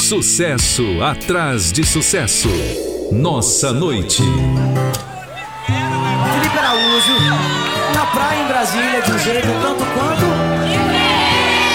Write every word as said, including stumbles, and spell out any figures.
Sucesso atrás de sucesso. Nossa noite. Felipe Araújo, na praia em Brasília, de um jeito tanto quanto